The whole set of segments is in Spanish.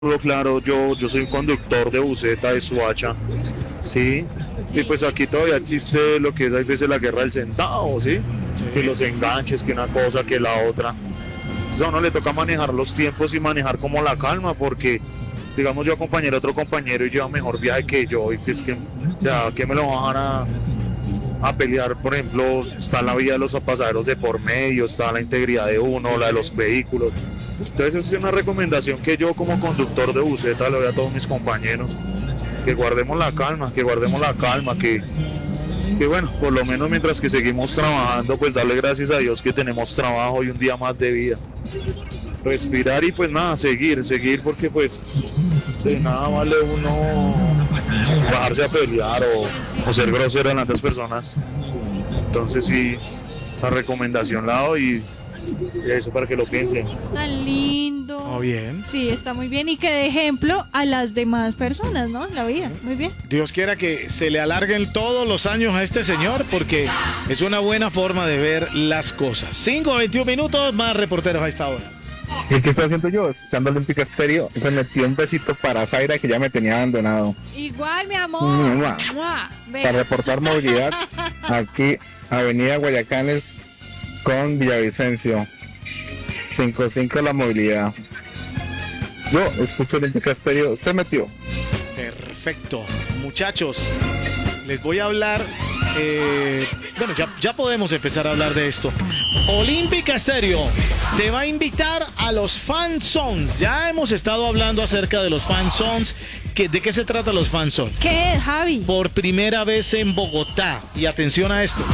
claro, yo soy un conductor de buseta de Suacha, ¿sí? Y pues aquí todavía existe lo que es a veces la guerra del centavo, ¿sí? Que los enganches, que una cosa, que la otra. Entonces a uno le toca manejar los tiempos y manejar como la calma, porque, digamos, yo acompañé a otro compañero y lleva mejor viaje que yo, y que es que, o sea, que me lo van a pelear, por ejemplo, está la vida de los pasajeros de por medio, está la integridad de uno, la de los vehículos. Entonces esa es una recomendación que yo como conductor de buseta le doy a todos mis compañeros, que guardemos la calma, que bueno, por lo menos mientras que seguimos trabajando, pues darle gracias a Dios que tenemos trabajo y un día más de vida. Respirar y pues nada, seguir, porque pues de nada vale uno bajarse a pelear o ser grosero en otras personas. Entonces sí, esa recomendación la doy y eso para que lo piensen. Tan lindo. Oh, bien. Sí, está muy bien y que de ejemplo a las demás personas, ¿no? En la vida, muy bien. Dios quiera que se le alarguen todos los años a este señor porque es una buena forma de ver las cosas. 5:21 minutos, más reporteros a esta hora. ¿Y qué estoy haciendo yo? Escuchando Olímpica Estéreo. Se metió un besito para Zaira que ya me tenía abandonado. Igual, mi amor. Mua. Mua. Vea. Para reportar movilidad, aquí, Avenida Guayacanes con Villavicencio. 5-5 la movilidad. Yo escucho Olímpica Estéreo. Se metió. Perfecto. Muchachos, les voy a hablar. Bueno, ya podemos empezar a hablar de esto. Olímpica Estéreo te va a invitar a los fan zones. Ya hemos estado hablando acerca de los fan zones. ¿De qué se trata los fan zones? ¿Qué es, Javi? Por primera vez en Bogotá. Y atención a esto.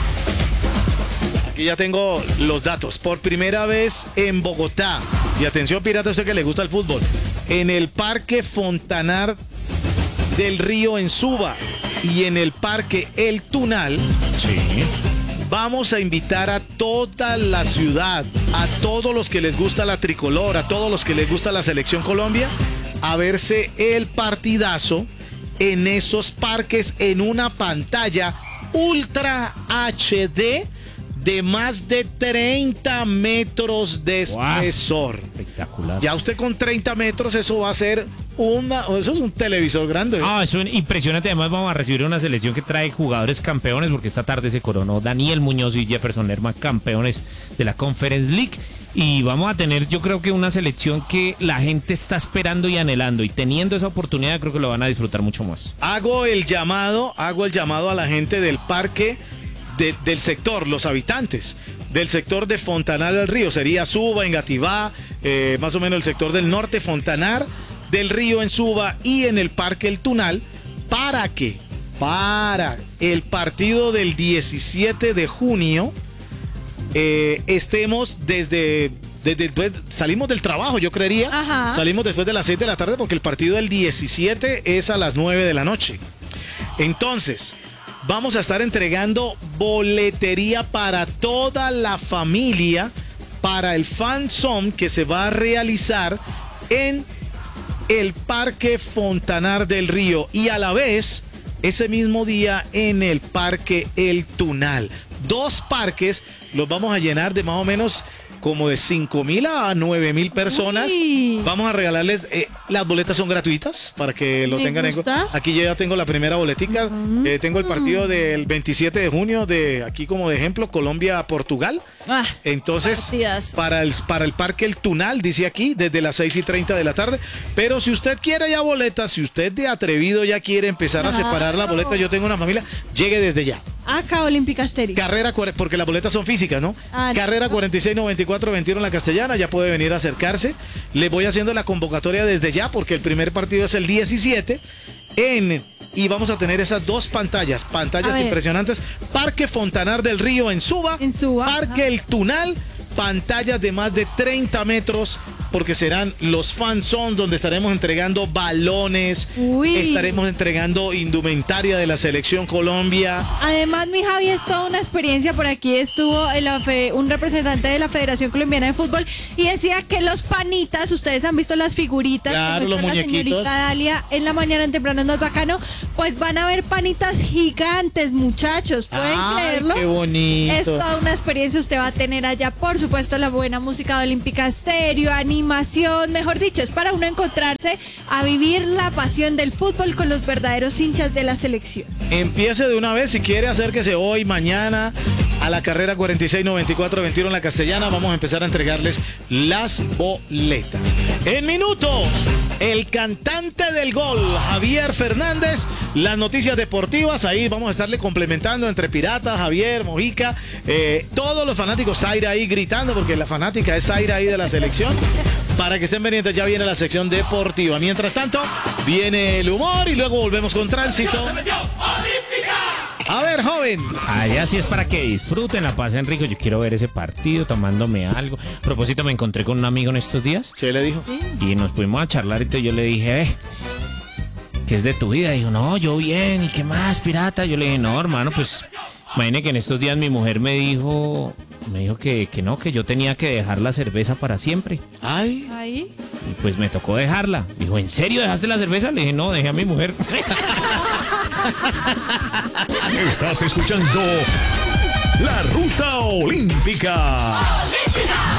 Aquí ya tengo los datos. Por primera vez en Bogotá. Y atención, pirata, usted que le gusta el fútbol. En el Parque Fontanar del Río en Suba y en el Parque El Tunal. Sí. Vamos a invitar a toda la ciudad, a todos los que les gusta la tricolor, a todos los que les gusta la Selección Colombia, a verse el partidazo en esos parques en una pantalla Ultra HD de más de 30 metros de espesor. Espectacular. Ya usted con 30 metros, eso va a ser eso es un televisor grande. Ah, es impresionante. Además vamos a recibir una selección que trae jugadores campeones, porque esta tarde se coronó Daniel Muñoz y Jefferson Lerma, campeones de la Conference League. Y vamos a tener, yo creo que una selección que la gente está esperando y anhelando, y teniendo esa oportunidad creo que lo van a disfrutar mucho más. Hago el llamado a la gente del parque, del sector, los habitantes del sector de Fontanar del Río, sería Suba, Engativá, más o menos el sector del norte, Fontanar del Río en Suba y en el Parque El Tunal, para el partido del 17 de junio estemos salimos del trabajo, yo creería. Ajá. Salimos después de las 6 de la tarde porque el partido del 17 es a las 9 de la noche. Entonces, vamos a estar entregando boletería para toda la familia para el Fan Zone que se va a realizar en el Parque Fontanar del Río y a la vez ese mismo día en el Parque El Tunal. 2 parques los vamos a llenar de más o menos como de 5,000 a 9,000 personas. Uy. Vamos a regalarles, las boletas son gratuitas para que lo tengan en cuenta. Aquí yo ya tengo la primera boletica. Tengo el partido del 27 de junio de aquí como de ejemplo, Colombia-Portugal. Entonces, partidazo. para el Parque El Tunal, dice aquí, desde las 6:30 de la tarde. Pero si usted quiere ya boletas, si usted de atrevido ya quiere empezar a separar la boleta, yo tengo una familia, llegue desde ya. Acá Olímpica Estéreo. Carrera, porque las boletas son físicas, ¿no? Carrera 4694-21 en la Castellana, ya puede venir a acercarse. Le voy haciendo la convocatoria desde ya, porque el primer partido es el 17 y vamos a tener esas 2 pantallas impresionantes. Parque Fontanar del Río en Suba. Parque El Tunal, pantallas de más de 30 metros, porque serán los fan zones donde estaremos entregando balones, estaremos entregando indumentaria de la Selección Colombia. Además, mi Javi, es toda una experiencia. Por aquí estuvo un representante de la Federación Colombiana de Fútbol y decía que los panitas, ustedes han visto las figuritas, claro, que los muestra la muñequitos. señorita Dalia en la mañana en Temprano no es bacano, pues van a ver panitas gigantes, muchachos, ¿pueden creerlo? Qué bonito. Es toda una experiencia, usted va a tener allá, por supuesto, la buena música de Olímpica Estéreo, Anita animación, mejor dicho, es para uno encontrarse a vivir la pasión del fútbol con los verdaderos hinchas de la selección. Empiece de una vez, si quiere acérquese hoy, mañana, a la carrera 469421 en la Castellana. Vamos a empezar a entregarles las boletas. En minutos, el cantante del gol, Javier Fernández, las noticias deportivas, ahí vamos a estarle complementando entre Pirata, Javier, Mojica, todos los fanáticos Zaira ahí gritando, porque la fanática es Zaira ahí de la selección, para que estén pendientes, ya viene la sección deportiva. Mientras tanto, viene el humor y luego volvemos con Tránsito. A ver, joven. Allá sí es para que disfruten, la pasen rico. Yo quiero ver ese partido tomándome algo. A propósito, me encontré con un amigo en estos días. ¿Qué le dijo? Y nos fuimos a charlar y yo le dije, ¿qué es de tu vida? Dijo, no, yo bien, ¿y qué más, pirata? Yo le dije, no, hermano, pues imagine que en estos días mi mujer me dijo que no, que yo tenía que dejar la cerveza para siempre. Ay. Ahí. Y pues me tocó dejarla. Dijo, ¿en serio dejaste la cerveza? Le dije, no, dejé a mi mujer. Estás escuchando La Ruta Olímpica.